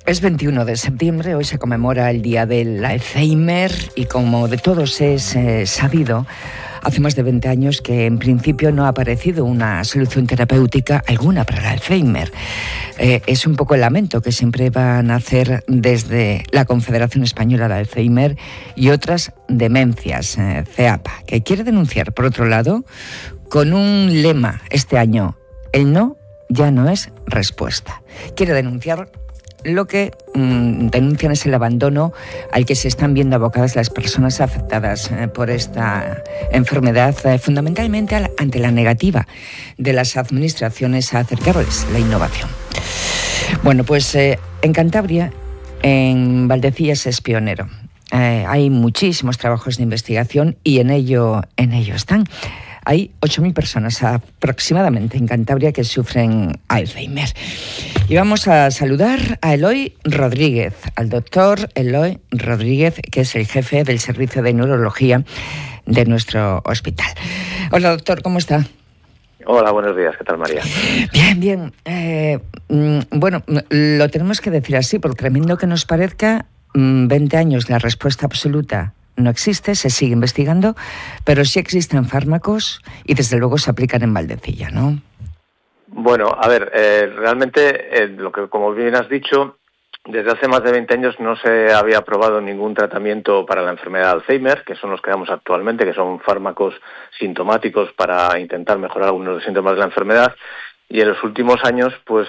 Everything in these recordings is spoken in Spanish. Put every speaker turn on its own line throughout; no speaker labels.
Es 21 de septiembre, hoy se conmemora el Día del Alzheimer y como de todos es sabido, hace más de 20 años que en principio no ha aparecido una solución terapéutica alguna para el Alzheimer. Es un poco el lamento que siempre van a hacer desde la Confederación Española de Alzheimer y otras demencias, CEAPA, que quiere denunciar, por otro lado, con un lema este año: el no ya no es respuesta. Quiere denunciar lo que denuncian es el abandono al que se están viendo abocadas las personas afectadas por esta enfermedad, fundamentalmente ante la negativa de las administraciones a acercarles la innovación. Bueno, pues en Cantabria, en Valdecillas es pionero. Hay muchísimos trabajos de investigación y en ello están. Hay 8.000 personas aproximadamente en Cantabria que sufren Alzheimer. Y vamos a saludar a Eloy Rodríguez, al doctor Eloy Rodríguez, que es el jefe del servicio de neurología de nuestro hospital. Hola, doctor, ¿cómo está?
Hola, buenos días. ¿Qué tal, María?
Bien. Bueno, lo tenemos que decir así, por tremendo que nos parezca, 20 años la respuesta absoluta no existe, se sigue investigando, pero sí existen fármacos y desde luego se aplican en Valdecilla, ¿no?
Bueno, a ver, realmente, lo que como bien has dicho, desde hace más de 20 años no se había aprobado ningún tratamiento para la enfermedad de Alzheimer, que son los que damos actualmente, que son fármacos sintomáticos para intentar mejorar algunos de los síntomas de la enfermedad. Y en los últimos años, pues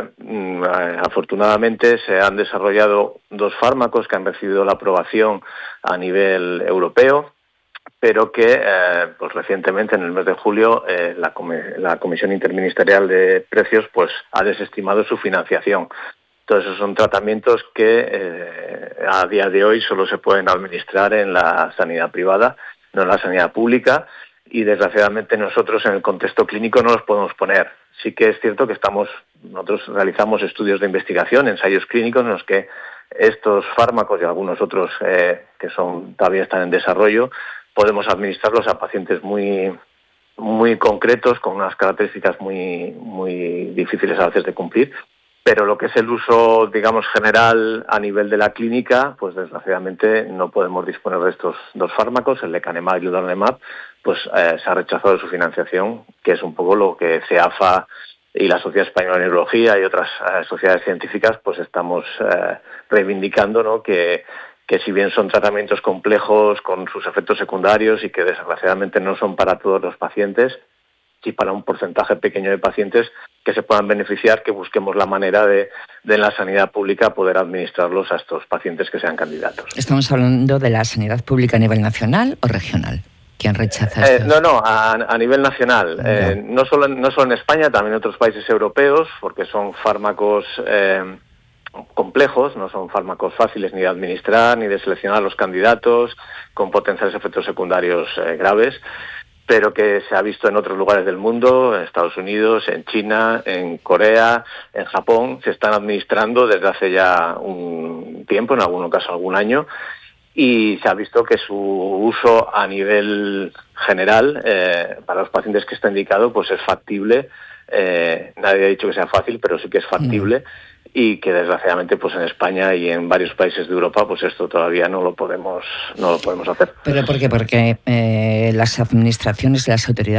afortunadamente se han desarrollado 2 fármacos que han recibido la aprobación a nivel europeo, pero que pues recientemente, en el mes de julio, la Comisión Interministerial de Precios pues ha desestimado su financiación. Entonces, esos son tratamientos que a día de hoy solo se pueden administrar en la sanidad privada, no en la sanidad pública, y desgraciadamente nosotros en el contexto clínico no los podemos poner. Sí que es cierto que nosotros realizamos estudios de investigación, ensayos clínicos en los que estos fármacos y algunos otros que todavía están en desarrollo, podemos administrarlos a pacientes muy concretos, con unas características muy difíciles a veces de cumplir. Pero lo que es el uso, digamos, general a nivel de la clínica, pues desgraciadamente no podemos disponer de estos 2 fármacos, el lecanemab y el donanemab, pues se ha rechazado su financiación, que es un poco lo que CEAFA y la Sociedad Española de Neurología y otras sociedades científicas pues estamos reivindicando, ¿no? Que si bien son tratamientos complejos con sus efectos secundarios y que desgraciadamente no son para todos los pacientes, sí para un porcentaje pequeño de pacientes que se puedan beneficiar, que busquemos la manera de en la sanidad pública poder administrarlos a estos paciens que sean candidatos.
¿Estamos hablando de la sanidad pública a nivel nacional o regional? ¿Quién rechaza esto?
No, a nivel nacional. No solo en España, también en otros países europeos, porque son fármacos complejos, no son fármacos fáciles ni de administrar, ni de seleccionar los candidatos, con potenciales efectos secundarios graves, pero que se ha visto en otros lugares del mundo, en Estados Unidos, en China, en Corea, en Japón, se están administrando desde hace ya un tiempo, en algún caso algún año, y se ha visto que su uso a nivel general para los pacientes que está indicado pues es factible. Nadie ha dicho que sea fácil, pero sí que es factible. Y que desgraciadamente pues en España y en varios países de Europa pues esto todavía no lo podemos hacer.
¿Pero por qué? Porque las administraciones, las autoridades